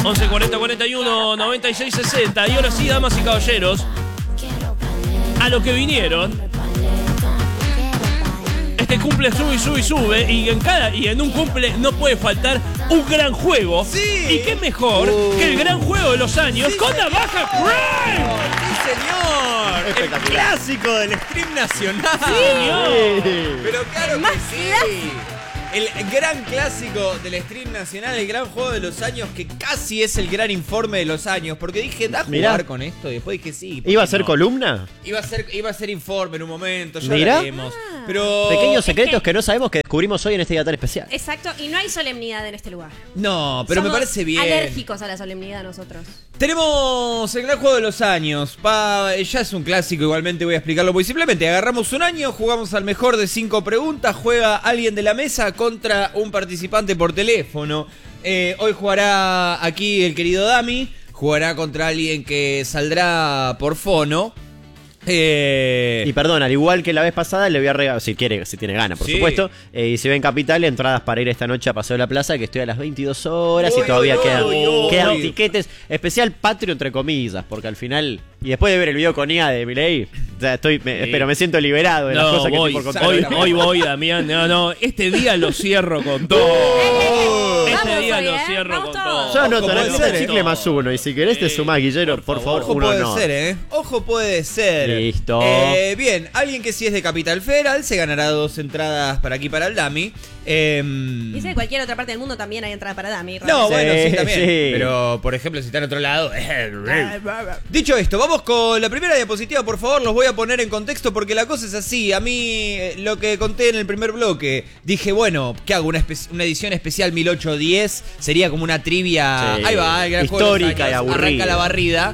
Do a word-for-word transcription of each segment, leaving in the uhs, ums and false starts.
once cuarenta cuarenta y uno noventa y seis sesenta. Y ahora sí, damas y caballeros, a lo que vinieron. Este cumple sube y sube y sube. Y en cada y en un cumple no puede faltar un gran juego. Sí. Y qué mejor uh. que el gran juego de los años, sí, con Navaja Crime. ¡Sí, señor! El clásico del stream nacional. Sí, señor. Pero claro que sí. El gran clásico del stream nacional, el gran juego de los años, que casi es el gran informe de los años. Porque dije, da a jugar Mirá. con esto. Y después dije, sí. ¿Iba a ser no? columna? Iba a ser, iba a ser informe en un momento, ya Mirá. lo veremos. Pero... Pequeños secretos es que... que no sabemos que descubrimos hoy en este día tan especial. Exacto, y no hay solemnidad en este lugar. No, pero Somos me parece bien. alérgicos a la solemnidad nosotros. Tenemos el gran juego de los años. Pa, ya es un clásico, igualmente voy a explicarlo muy simplemente. Agarramos un año, jugamos al mejor de cinco preguntas, juega alguien de la mesa contra un participante por teléfono. Eh, hoy jugará aquí el querido Dami, jugará contra alguien que saldrá por fono. Eh... Y perdón, al igual que la vez pasada, le voy a regalar, si quiere, si tiene ganas, por sí. supuesto. Eh, y si ven Capital, entradas para ir esta noche a Paseo de la Plaza, que estoy a las veintidós horas uy, y todavía uy, quedan, uy, uy, quedan uy. tiquetes. Especial patrio, entre comillas, porque al final, y después de ver el video con I A de Milei, o sea, estoy, me, sí. pero me siento liberado de no, las cosas voy, que estoy por contar. Hoy, hoy voy, Damián. No, no, este día lo cierro con todo. Oh, este vamos día hoy, lo ¿eh? cierro vamos con todos. todo. Yo anoto la ser, chicle no. más uno, y si querés te sumás, Guillero, por, por favor, Ojo uno puede no. ser, ¿eh? Ojo puede ser. Listo. Eh, bien, alguien que sí es de Capital Federal se ganará dos entradas para aquí para el Dami. Eh, y si de cualquier otra parte del mundo también hay entrada para Dami. No, sí, bueno, sí, también. Sí. Pero, por ejemplo, si está en otro lado. Dicho esto, vamos con la primera diapositiva, por favor. Los voy a poner en contexto porque la cosa es así. A mí, lo que conté en el primer bloque, dije, bueno, ¿qué hago? Una, una edición especial mil ochocientos diez. Sería como una trivia. Sí. Ahí va, el gran histórica y aburrida. Arranca la barrida.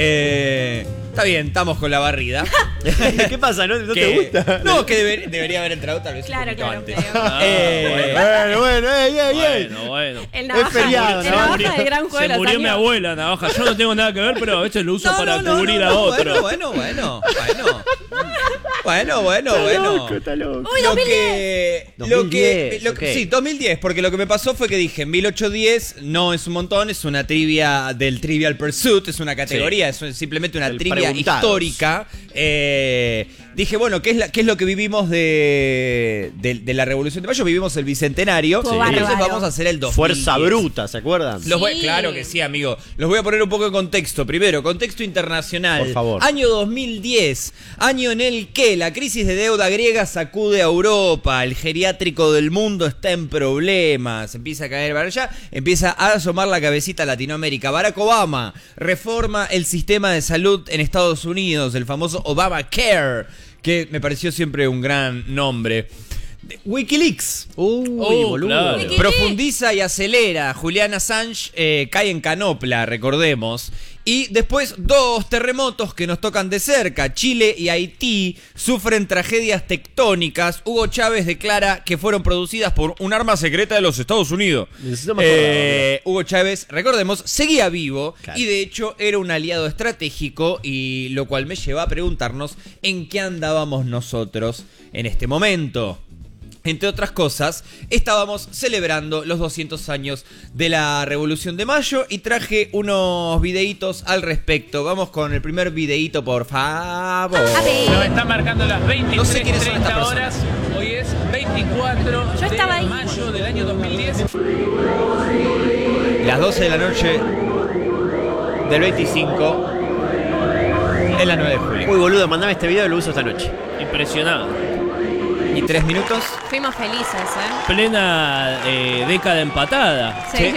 Eh. Está bien, estamos con la barrida. ¿Qué pasa? ¿No, no que, te gusta? No, que deber, debería haber entrado tal vez claro, un claro, antes. Ah, eh, bueno, bueno, ey, ey, ey. Bueno, bueno. El navaja, es feriado, el ¿no? navaja del gran juego Se de los murió años. mi abuela, Navaja. Yo no tengo nada que ver, pero a veces lo uso no, para no, cubrir no, a no, otro. Bueno, bueno, bueno, bueno. Bueno, bueno, Está bueno. loco, está loco. Uy, Lo dos mil diez. que, lo dos mil diez, que, lo que okay. sí, dos mil diez, porque lo que me pasó fue que dije mil ochocientos diez no es un montón, es una trivia del Trivial Pursuit, es una categoría, sí. es simplemente una El trivia histórica. Eh, dije, bueno, ¿qué es, la, ¿qué es lo que vivimos de, de, de la Revolución de Mayo? Vivimos el Bicentenario, Sí. entonces Bárbaro. vamos a hacer el dos mil diez. Fuerza bruta, ¿se acuerdan? Los voy- Sí. claro que sí, amigo. Los voy a poner un poco en contexto. Primero, contexto internacional. Por favor. Año dos mil diez, año en el que la crisis de deuda griega sacude a Europa, el geriátrico del mundo está en problemas, empieza a caer para allá, empieza a asomar la cabecita a Latinoamérica. Barack Obama reforma el sistema de salud en Estados Unidos, el famoso Obamacare, que me pareció siempre un gran nombre. Wikileaks. Uy, Oh, boludo. claro. Wiki- Profundiza y acelera. Julian Assange eh, cae en canopla, recordemos. Y después dos terremotos que nos tocan de cerca. Chile y Haití sufren tragedias tectónicas. Hugo Chávez declara que fueron producidas por un arma secreta de los Estados Unidos. Necesitamos Eh, Hugo Chávez, recordemos, seguía vivo. Claro. Y de hecho era un aliado estratégico. Y lo cual me lleva a preguntarnos en qué andábamos nosotros en este momento. Entre otras cosas, estábamos celebrando los doscientos años de la Revolución de Mayo y traje unos videitos al respecto. Vamos con el primer videito, por favor. A ver. Nos están marcando las No sé veintitrés quiénes son estas treinta horas. Hoy es veinticuatro Yo estaba de ahí. mayo del año dos mil diez. Las doce de la noche del veinticinco es la nueve de julio. Uy, boludo, mandame este video y lo uso esta noche. Impresionante. Y tres minutos. Fuimos felices, ¿eh? Plena eh, década empatada. Sí.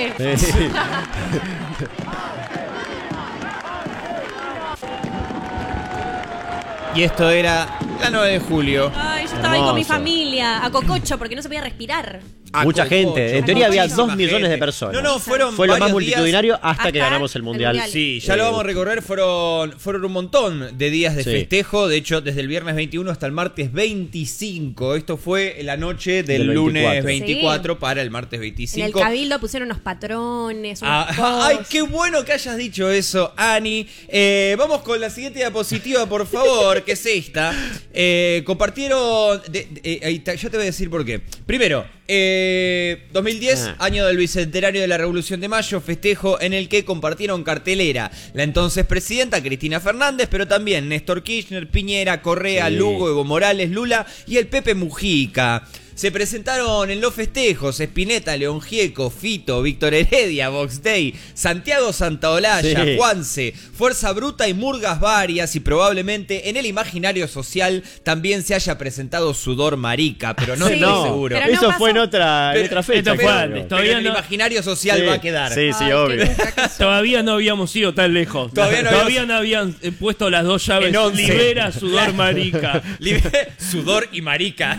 Y esto era la nueve de julio. Ay, yo estaba ahí con mi Hermoso. familia, a cococho, porque no se podía respirar. A Mucha Cococho. gente. En teoría había Muchísima dos millones de gente. personas. No, no, fueron Fue lo más varios días. multitudinario hasta, hasta que ganamos el el mundial. mundial. Sí, ya lo Eh, vamos a recorrer, fueron, fueron un montón de días de Sí. festejo, de hecho desde el viernes veintiuno hasta el martes veinticinco, esto fue la noche del, Del lunes veinticuatro. veinticuatro para el martes veinticinco. En el Cabildo pusieron unos patrones, unos Ah, ay, posts. qué bueno que hayas dicho eso, Ani. Eh, vamos con la siguiente diapositiva, por favor, que es esta. Eh, compartieron... de- de- eh, ahí está, ya te voy a decir por qué. Primero, Eh, dos mil diez, Ah. año del bicentenario de la Revolución de Mayo, festejo en el que compartieron cartelera la entonces presidenta Cristina Fernández, pero también Néstor Kirchner, Piñera, Correa, Sí. Lugo, Evo Morales, Lula y el Pepe Mujica. Se presentaron en los festejos Spinetta, León Gieco, Fito, Víctor Heredia, Vox Day, Santiago Santaolalla, Sí. Juanse, Fuerza Bruta y murgas varias, y probablemente en el imaginario social también se haya presentado Sudor Marica, pero no Sí, estoy no, seguro. pero no eso pasó. fue en otra, en Pero- otra fecha. esto fue creo. antes, Pero todavía en el no- imaginario social Sí. va a quedar. Sí, sí, Ay, obvio. qué fracaso. Todavía no habíamos ido tan lejos. Todavía no habíamos- no habían eh, puesto las dos llaves. En once. Libera, sudor, marica. Libre- Sudor y Marica.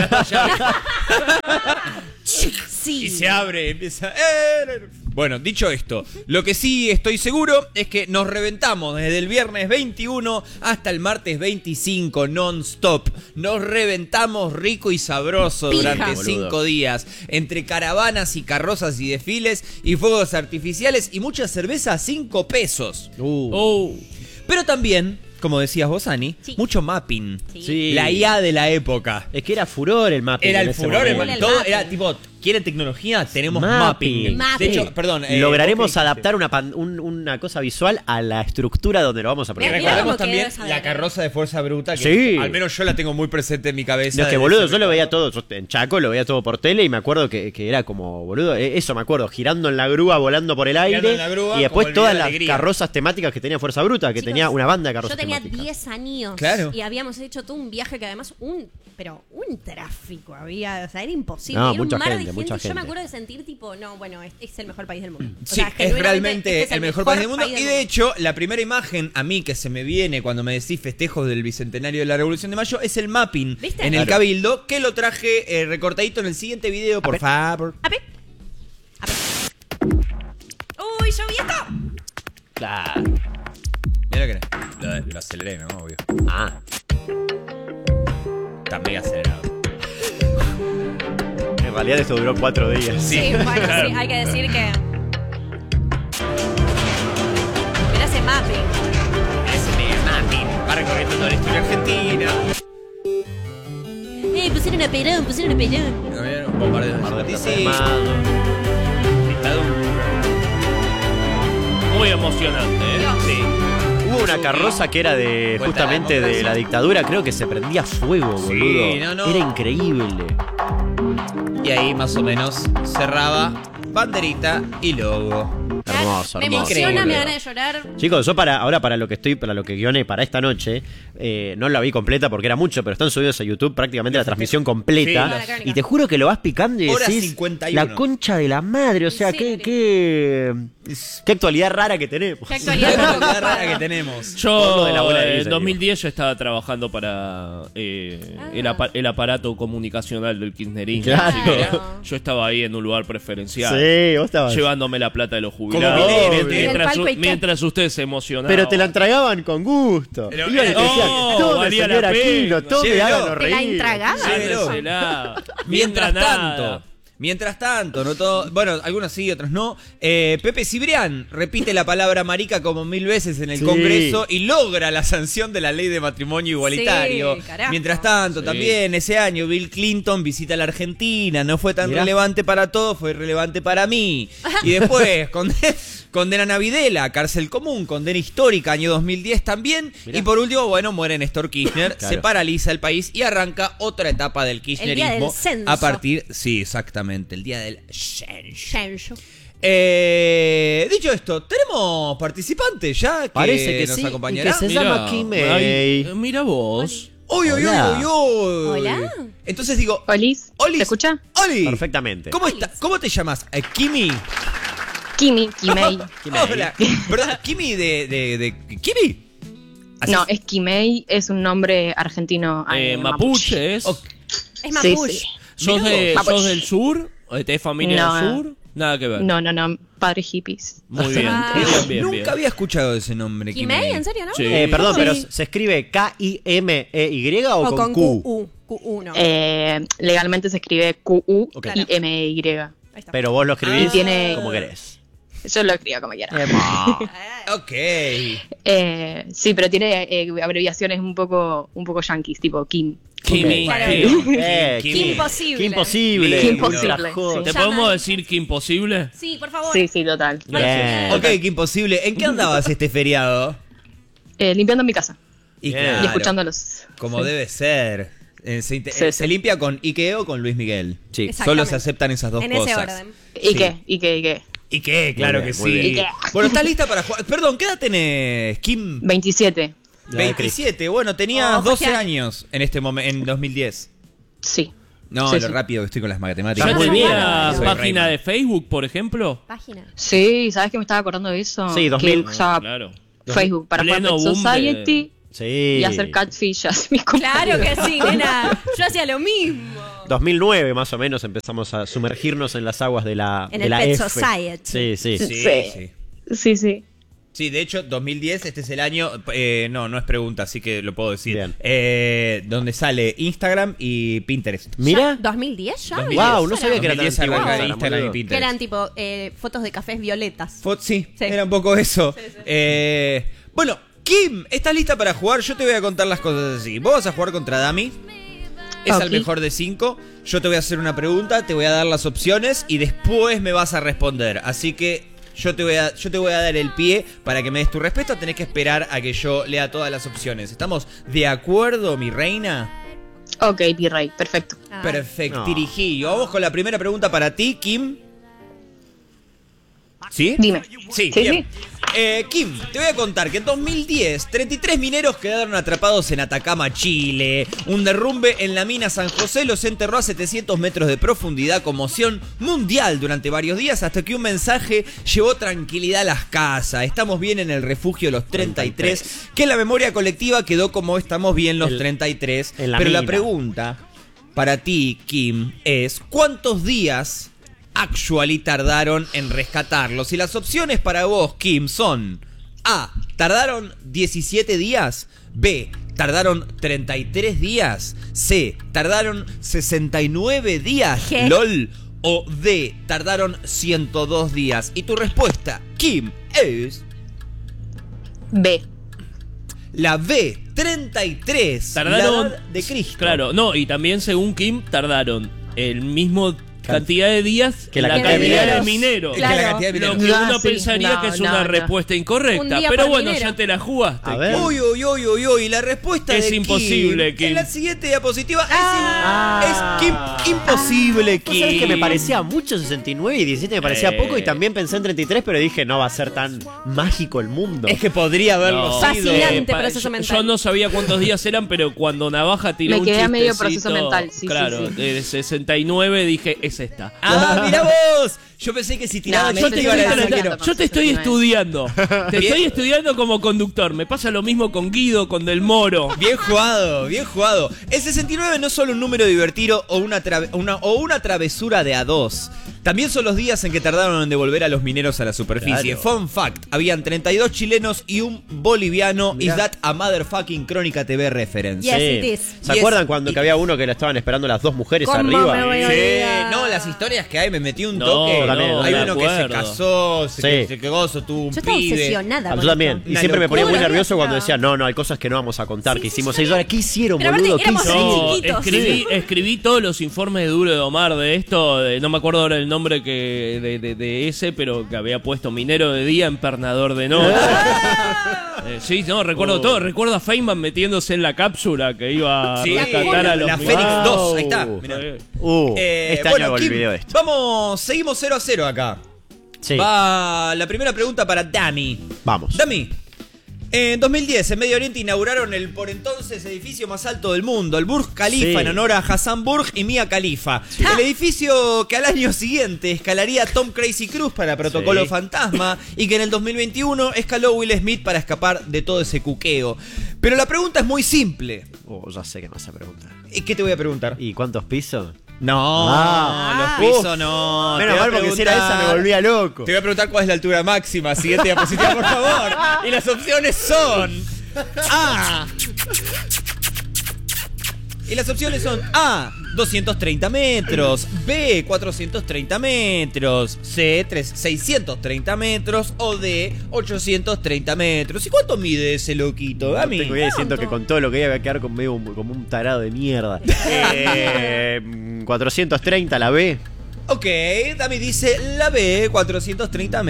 Sí. Y se abre, empieza. eh. Bueno, dicho esto, lo que sí estoy seguro es que nos reventamos desde el viernes veintiuno hasta el martes veinticinco, non-stop. Nos reventamos rico y sabroso Pija. durante Boludo. cinco días, entre caravanas y carrozas y desfiles y fuegos artificiales y mucha cerveza a cinco pesos. Uh, Oh. Pero también, como decías vos, Ani, Sí. mucho mapping. Sí. sí. La I A de la época. Es que era furor el mapping. Era en el ese furor, el momento. el todo mapping. era tipo, ¿quieren tecnología? Tenemos Mapping. mapping. Mapping. De hecho, perdón. eh, Lograremos ¿vos qué dijiste? adaptar una, pan- un- una cosa visual a la estructura donde lo vamos a Y Mira, presentar. recordemos cómo también quedó esa la verga. carroza de Fuerza Bruta, que Sí. al menos yo la tengo muy presente en mi cabeza. No, es que desde boludo, ese yo lo veía recuerdo. todo, yo en Chaco lo veía todo por tele y me acuerdo que, que era como, boludo, eh, eso me acuerdo, girando en la grúa, volando por el Girando aire en la grúa, y después como el todas Día de las Alegría. carrozas temáticas que tenía Fuerza Bruta, que Chicos, tenía una banda de carrozas Yo tenía temáticas. diez años. Claro. Y habíamos hecho todo un viaje que además un pero un tráfico había, o sea, era imposible. No, Era mucha un mar gente, de mucha gente. Yo me gente. acuerdo de sentir tipo, no, bueno, es, es el mejor país del mundo. O Sí, sea, es genuinamente, realmente este es el mejor país del mundo. y de mundo. hecho, la primera imagen a mí que se me viene cuando me decís festejos del Bicentenario de la Revolución de Mayo es el mapping ¿Viste? en el Claro. Cabildo, que lo traje eh, recortadito en el siguiente video, por ver. favor. A ver. A ver. Uy, yo vi esto. Claro. Mira que lo, lo aceleré, ¿no? Obvio. Ah, También acelerado. en realidad esto duró cuatro días. Sí, bueno, sí, hay que decir que. Mira ese mapping. Ese mega mapping. Va recorriendo toda la historia argentina. Eh, pusieron a Perón, pusieron a Perón. Un bombardeo de Bombardeo sí, armado. Muy emocionante, ¿eh? Dios. sí. Hubo una carroza que era de Vuelta a la justamente de democracia. la dictadura, creo que se prendía fuego, Sí, boludo. no, no. Era increíble. Y ahí más o menos cerraba banderita y logo. Hermoso, Me hermoso. emociona, Increíble. me van a llorar. Chicos, yo para ahora para lo que estoy, para lo que guioné para esta noche, eh, no la vi completa porque era mucho, pero están subidos a YouTube prácticamente la transmisión completa. Sí, la crónica. Y te juro que lo vas picando y Hora decís cincuenta y uno. la concha de la madre, o sea, ¿En qué, serio? qué, qué actualidad rara que tenemos. Qué La actualidad. actualidad rara que tenemos. Por Yo lo de la bola de eh, Ibiza, en dos mil diez yo estaba trabajando para eh, Ah. el, apa- el aparato comunicacional del kirchnerismo. Claro. Así que Claro. yo estaba ahí en un lugar preferencial. Sí, vos estabas. Llevándome la plata de los jubilados. Como Milei, Mient- en el mientras, palco y u- qué. mientras ustedes se emocionaban. Pero te la entregaban con gusto. Pero- Iban y te decían, Oh, tome, valía la señor pena. Aquino, tome, Llévelo. háganos Te la reír. entregaban. Llévensela. Mientras Mientras tanto, nada. mientras tanto, no todo, bueno, algunos sí, otros no. eh, Pepe Cibrián repite la palabra marica como mil veces en el Sí. Congreso y logra la sanción de la ley de matrimonio igualitario. Sí, carajo. Mientras tanto, Sí. también ese año Bill Clinton visita la Argentina. No fue tan Mirá. relevante para todos, fue relevante para mí. Y después conde- condenan a Videla, cárcel común, condena histórica, año dos mil diez también. Mirá. Y por último, bueno, muere Néstor Kirchner, Claro. se paraliza el país y arranca otra etapa del El kirchnerismo. día del censo. A partir, sí, exactamente, el día del censo. Shenshou. Eh, dicho esto, tenemos participantes ya que Parece que nos sí, y acompañarán. que se llama Kimei. ay, eh, mira vos. Uy, uy, uy, Hola. uy, uy. Hola. Entonces digo, Olis, Olis. ¿se escucha? Oli. Perfectamente. ¿Cómo está? ¿Cómo te llamas? Eh, Kimi. Kimi, Kimei. Kimei. Hola. ¿Verdad? Kimi de, de, de Kimi. Así No, es. es Kimei, es un nombre argentino. Eh, eh, mapuche es. Ok. Es Sí, Mapuche. sí. ¿Sos, de- Mapuche. ¿Sos del sur? ¿O ¿Tenés familia No, del no. sur? Nada que ver. No, no, no, padre hippies. Muy bien. Ah. Bien, bien, Nunca bien. había escuchado ese nombre. ¿Kimei? ¿En serio, no? Sí. Eh, perdón, Sí. pero ¿se escribe K I M E Y o, O con, con Q? Q U. Q uno. Eh, legalmente se escribe Q U Ok. I M E Y. Ahí está. Pero vos lo escribís Y tiene- como querés. Yo lo escribo como quiera. Ok. Eh, sí, pero tiene eh, abreviaciones un poco, un poco yankees, tipo Kim. Kimi. Claro. Kim. Eh, Kim. Kim- Imposible. Qué imposible. Qué imposible, Ultra hot. sí. ¿Te Llaman. podemos decir que imposible? Sí, por favor. Sí, sí, total. Bien. Ok, qué imposible. ¿En qué andabas este feriado? Eh, limpiando mi casa Y Bien. claro, y escuchándolos. como Sí. debe ser. Eh, se, inte- Sí, eh, sí. se limpia con Ike o con Luis Miguel. Sí. Exacto. Solo Exactamente. se aceptan esas dos En cosas. ese orden. ¿Y Sí. qué? ¿Y qué? ¿Y qué? ¿Y qué? Claro bien, que muy sí. bien. ¿Y qué? Bueno, ¿estás lista para jugar? Perdón, ¿qué edad tenés, Kim? veintisiete. La de veintisiete. Bueno, tenías Oh, doce José. años en este momento, en dos mil diez. Sí. No, Sí, lo sí. rápido que estoy con las ¿Ya matemáticas. muy bien. tenía Soy página Rayman. de Facebook, por ejemplo? Página. Sí, ¿sabes que me estaba acordando de eso? Sí, dos mil. Que usaba Claro. Facebook para jugar Pleno Pet boom de- Society Sí. y hacer catfish a mis Claro compañeros. que sí, nena. Yo hacía lo mismo. dos mil nueve más o menos empezamos a sumergirnos en las aguas de la, En de el la Pet F. Society. Sí, sí. Sí, Sí. sí. Sí, sí. Sí, de hecho, dos mil diez, este es el año, eh, no, no es pregunta, así que lo puedo decir. Bien. Eh, donde sale Instagram y Pinterest. Mira. ¿Ya? ¿dos mil diez ya? dos mil Wow, no sabía que era tan dos mil diez antiguo arranca Instagram, Instagram y boludo. Que Pinterest. eran tipo eh, fotos de cafés violetas. Fo- sí, Sí. era un poco eso. Eh, bueno, Kim, ¿estás lista para jugar? Yo te voy a contar las cosas así. Vos vas a jugar contra Dami. Es Ok. al mejor de cinco. Yo te voy a hacer una pregunta, te voy a dar las opciones y después me vas a responder. Así que yo te voy a, yo te voy a dar el pie para que me des tu respuesta. Tenés que esperar a que yo lea todas las opciones. ¿Estamos de acuerdo, mi reina? Ok, Virrey, perfecto. Ah. Perfecto, No. dirigillo. Vamos con la primera pregunta para ti, Kim. ¿Sí? Dime. Sí, Sí, bien. sí. Eh, Kim, te voy a contar que en dos mil diez, treinta y tres mineros quedaron atrapados en Atacama, Chile. Un derrumbe en la mina San José los enterró a setecientos metros de profundidad, conmoción mundial durante varios días, hasta que un mensaje llevó tranquilidad a las casas. Estamos bien en el refugio de los treinta y tres, que en la memoria colectiva quedó como estamos bien los El- treinta y tres. en la Pero la mina. pregunta para ti, Kim, es ¿cuántos días actually tardaron en rescatarlos? Y las opciones para vos, Kim, son A, tardaron diecisiete días, B, tardaron treinta y tres días, C, tardaron sesenta y nueve días, ¿Qué? LOL, o D, tardaron ciento dos días. Y tu respuesta, Kim, es B. la B, treinta y tres, Tardaron. la edad de Cristo. Claro, no, y también según Kim, tardaron el mismo cantidad de días Que la la cantidad de cantidad de mineros. mineros. Es que la Claro. cantidad de Lo mineros. que Ah, uno sí. pensaría No, que es no, una no. respuesta Un incorrecta. día Pero por bueno, minero. ya te la jugaste. A ver. Kim. Uy, uy, uy, uy, uy. La respuesta Es de imposible, Kim, Kim. en la siguiente diapositiva es- Ah. es, Kim imposible, ¿Vos sabés Kim. que me parecía mucho sesenta y nueve y diecisiete me parecía Eh. poco y también pensé en treinta y tres, pero dije no va a ser tan mágico el mundo. Es que podría haberlo No. sido. Fascinante pa- proceso yo, mental. yo no sabía cuántos días eran, pero cuando Navaja tiró Me un quedé a medio chistecito, proceso mental, sí, sí, claro, sí. de sesenta y nueve dije, es esta. Ah, mira vos. Yo pensé que si tiraba No, me yo estoy te iban a decir estoy que no. estoy Yo te estoy estudiando. Te Bien. estoy estudiando como conductor. Me pasa lo mismo con Guido, con Del Moro. Bien jugado, bien jugado. El sesenta y nueve no es solo un número divertido o una, tra- una- o una travesura de a dos. También son los días en que tardaron en devolver a los mineros a la superficie. Claro. Fun fact, habían treinta y dos chilenos y un boliviano. Mirá. Is that a motherfucking Crónica T V reference? Yes, Sí. it is. ¿Se Yes, acuerdan cuando it que había uno que le estaban esperando las dos mujeres ¿Cómo arriba? me voy a Sí, olvidar? no, las historias que hay me metí un No, toque. no, hay me uno que se acuerdo. casó, se, Sí. que, se quedó, tuvo un Yo estaba pibe. obsesionada Ah, con yo también. esto. Y Una siempre me ponía muy locura. nervioso cuando Loca. decía, no, no, hay cosas que no vamos a contar, Sí, que sí, hicimos sí. seis horas. ¿Qué hicieron, Pero boludo? aparte ¿Qué éramos hicieron? No, chiquitos. escribí, escribí todos los informes de Duro de Omar de esto. de- no me acuerdo ahora el nombre que de, de- de ese, pero que había puesto minero de día, empernador de noche. Eh, sí, no, recuerdo Oh. todo. Recuerdo a Feynman metiéndose en la cápsula que iba a Sí, rescatar a los la mineros. Fénix dos, ahí está. Wow. Mirá. Uh, Eh, este bueno, año hago el Kim, video de esto. vamos, seguimos cero a cero acá. Sí, Va la primera pregunta para Dami. vamos. Dami, en dos mil diez en Medio Oriente inauguraron el por entonces edificio más alto del mundo, el Burj Khalifa, Sí. en honor a Hassan Burj y Mia Khalifa. El edificio que al año siguiente escalaría Tom Crazy Cruz para Protocolo Sí. Fantasma y que en el dos mil veintiuno escaló Will Smith para escapar de todo ese cuqueo. Pero la pregunta es muy simple. Oh, ya sé que me vas a preguntar. ¿Y qué te voy a preguntar? ¿Y cuántos pisos? No, Ah. los pisos Uf. no. Menos Te voy a mal porque si era esa preguntar- me volvía loco. Te voy a preguntar cuál es la altura máxima. Siguiente diapositiva, por favor. Y las opciones son A. Y las opciones son A, doscientos treinta metros. B, cuatrocientos treinta metros. C, seiscientos treinta metros. O D, ochocientos treinta metros. ¿Y cuánto mide ese loquito? A No mí. tengo idea, siento que con todo lo que iba a quedar como, medio, como un tarado de mierda. eh, cuatrocientos treinta, la B. Ok, Dami dice la B, cuatrocientos treinta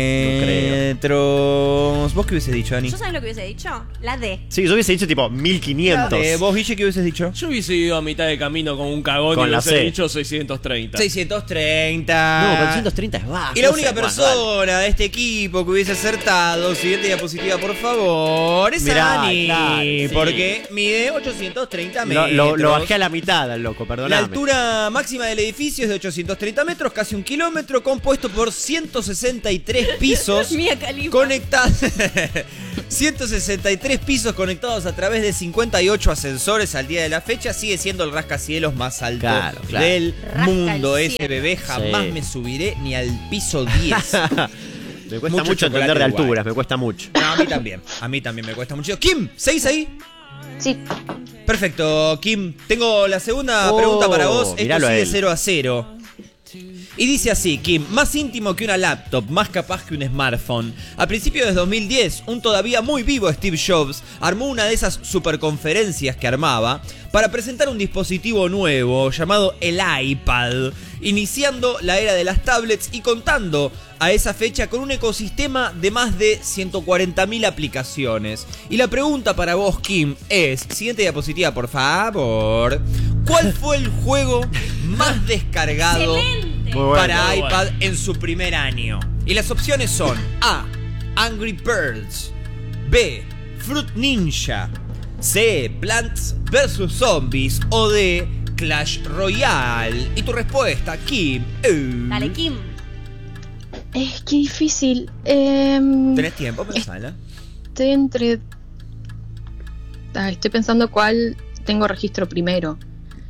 metros. ¿Vos qué hubieses dicho, Dani? ¿Yo sabes lo que hubiese dicho? La D. Sí, yo hubiese dicho tipo mil quinientos. Eh, ¿Vos, Guille, qué hubieses dicho? Yo hubiese ido a mitad de camino con un cagón Con y la hubiese C. dicho seiscientos treinta. seiscientos treinta. No, cuatrocientos treinta es bajo. Y la no única sé, bueno, persona dale. de este equipo que hubiese acertado, siguiente diapositiva, por favor, es Mirá, Dani. claro, sí. Porque mide ochocientos treinta Lo, metros. lo, lo bajé a la mitad, al loco, La perdóname. altura máxima del edificio es de ochocientos treinta metros, casi un kilómetro, compuesto por ciento sesenta y tres pisos Mía Khalifa. conectados. ciento sesenta y tres pisos conectados a través de cincuenta y ocho ascensores al día de la fecha. Sigue siendo el rascacielos más alto Claro, claro. del Rasca mundo. el Ese cielo. bebé jamás Sí. me subiré ni al piso diez. Me cuesta Mucho mucho entender de chocolate guay. alturas, me cuesta mucho. No, a mí también. A mí también me cuesta mucho. Kim, ¿seguís ahí? Sí. Perfecto, Kim. Tengo la segunda Oh, pregunta para vos. Esto miralo a sigue él. cero a cero. Y dice así, Kim, más íntimo que una laptop, más capaz que un smartphone. A principios de dos mil diez, un todavía muy vivo Steve Jobs armó una de esas superconferencias que armaba para presentar un dispositivo nuevo llamado el iPad, iniciando la era de las tablets y contando a esa fecha con un ecosistema de más de ciento cuarenta mil aplicaciones. Y la pregunta para vos, Kim, es, siguiente diapositiva, por favor, ¿cuál fue el juego más descargado ¡Excelente! Muy bueno, para muy iPad en su primer año? Y las opciones son A, Angry Birds, B, Fruit Ninja, C, Plants versus. Zombies o D, Clash Royale. Y tu respuesta, Kim. Uh, Dale, Kim. Es que difícil. Em, ¿Tenés tiempo? Pensala. estoy entre. Ah, estoy pensando cuál tengo registro primero.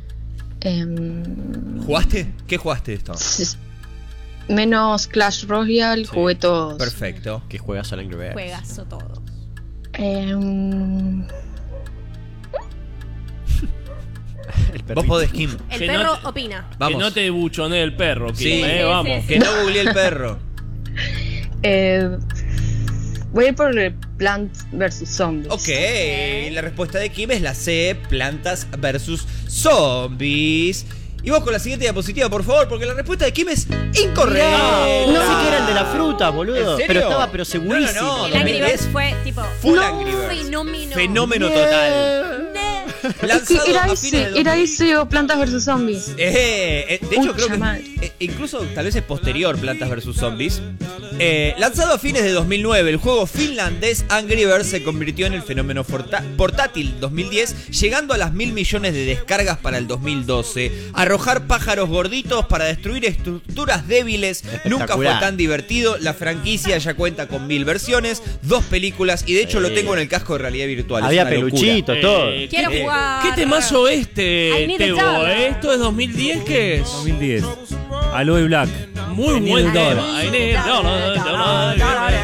Em, ¿Jugaste? ¿Qué jugaste de esto? s- menos Clash Royale, Sí. jugué todos. Perfecto. Que juegas al Angry Birds. Juegazo todo. Em, El Vos perrito. podés, Kim. El Que perro no te- opina. Vamos. Que no te buchonee el perro, Kim, Sí. eh, Sí, vamos. sí, Que no googleé el perro. eh, voy a ir por el Plants versus. Zombies. Ok, la respuesta de Kim es la C, Plantas versus. Zombies. Y vos con la siguiente diapositiva, por favor, porque la respuesta de Kim es incorrecta. No sé qué era el de las frutas, boludo. ¿En serio? Pero estaba pero segurísimo. No, no, no, El Angry dos mil diez Birds fue tipo. Full no, Angry Birds. Fenómeno. Fenómeno total. Ne. Lanzado era a fines de ese, dos mil. era ese o Plantas versus. Zombies. Eh, eh, de hecho, Pucha creo que madre. eh, incluso tal vez es posterior Plantas versus. Zombies. Eh, lanzado a fines de dos mil nueve, el juego finlandés Angry Birds se convirtió en el fenómeno forta- portátil dos mil diez, llegando a las mil millones de descargas para el dos mil doce. Arrojar pájaros gorditos para destruir estructuras débiles nunca fue Espectacular. tan divertido. La franquicia ya cuenta con mil versiones, dos películas y de hecho Sí. lo tengo en el casco de realidad virtual. Es Había una locura. peluchitos, todo. Eh, Quiero ¿qué- jugar. ¿Qué temazo este, I need a Tebo? dollar. eh? ¿Esto es dos mil diez qué es? dos mil diez. Aloe Black. Muy I need buen a dollar. tema. I need a dollar.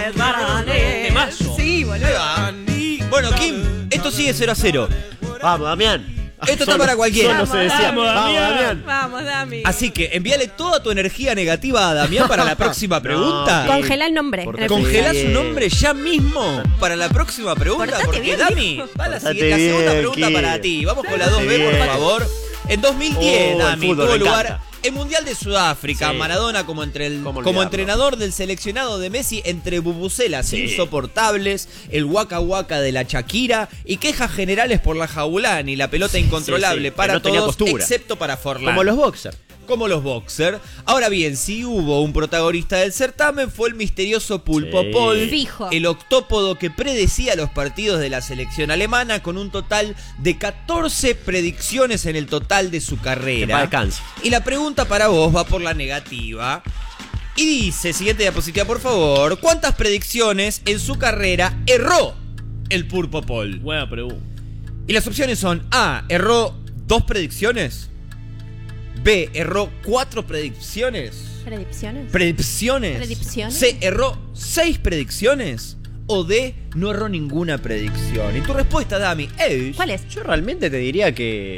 Temazo. Sí, boludo. Ahí va. Bueno, Kim, esto sigue cero a cero. Vamos, Damián. Esto está para cualquiera. Solo se decía. Vamos, Vamos, Damián. Damián. Vamos, Dami. Así que envíale toda tu energía negativa a Damián para la próxima pregunta. No. Congela el nombre. Por en el favor. Congelá Bien. su nombre ya mismo para la próxima pregunta. Portate Porque bien, Dami, viejo. va la, Portate siguiente- la segunda bien, pregunta Kim. para ti. Vamos con la dos B, Portate por bien. favor. En dos mil diez, Oh, el Dami, fútbol, tuvo me lugar encanta. el Mundial de Sudáfrica. Sí. Maradona como, entre el, ¿Cómo como olvidarlo? entrenador del seleccionado de Messi, entre bubucelas Sí. insoportables, el waka waka de la Shakira y quejas generales por la Jaulán y la pelota incontrolable sí, que para no tenía todos, postura. excepto para Forlán. Como los boxers. Como los boxers. Ahora bien, si hubo un protagonista del certamen, fue el misterioso Pulpo Sí. Paul, Fijo. el octópodo que predecía los partidos de la selección alemana con un total de catorce predicciones en el total de su Que carrera. va descanso. Y la pregunta para vos va por la negativa. Y dice, siguiente diapositiva por favor, ¿cuántas predicciones en su carrera erró el Pulpo Paul? Buena pregunta. Y las opciones son A, erró dos predicciones. B, erró cuatro predicciones. ¿Predicciones? Predicciones. Predicciones. C, erró seis predicciones. O D, no erró ninguna predicción. Y tu respuesta, Dami, es... ¿Cuál es? Yo realmente te diría que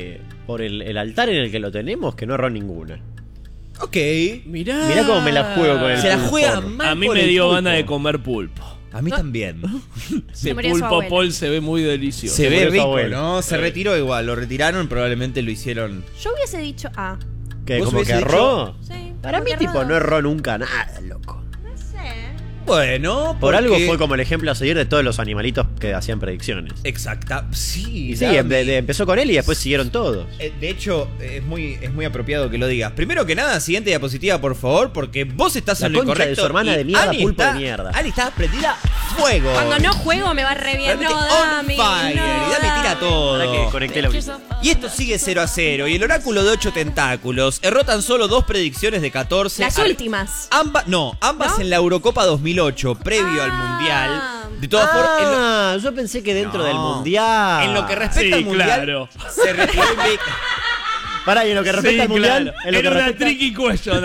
por el, el altar en el que lo tenemos, que no erró ninguna. Ok. Mirá. Mirá cómo me la juego con el Se la pulpo. juega mal A mí por me el dio pulpo. ganas de comer pulpo. A mí también. Ese murió su pulpo abuela. Paul se ve muy delicioso. Se ve murió su rico, abuelo. ¿no? Se retiró igual. Lo retiraron, probablemente lo hicieron. Yo hubiese dicho A. Que ¿Vos como que hubiese erró. Sí, Para como mí, que tipo, erró. no erró nunca nada, loco. No sé. Bueno, Por porque- algo fue como el ejemplo a seguir de todos los animalitos que hacían predicciones. Exacta. Sí. Y sí, Dami. em- de- de- empezó con él y después siguieron todos. Eh, De hecho, es muy, es muy apropiado que lo digas. Primero que nada, siguiente diapositiva, por favor, porque vos estás La en lo concha de incorrecto. su hermana y de mierda, Ani pulpo está- de mierda. Ani está prendida fuego. Cuando no juego me va re bien. Realmente No, on Dami. fire. no, y Dami tira todo. Ahora que conecté la auricular. Y esto sigue cero a cero. Y el oráculo de ocho tentáculos erró tan solo dos predicciones de catorce. Las Ar- últimas. Ambas, no, ambas ¿No? en la Eurocopa dos mil ocho, previo al Ah. Mundial. De todas formas, en lo- Ah, yo pensé que dentro No. del mundial. en lo que respecta Sí, al Mundial, claro. se retiró invicto. Pará, y en lo que respecta Sí, al mundial. claro. En lo que Era una respecta... tricky question.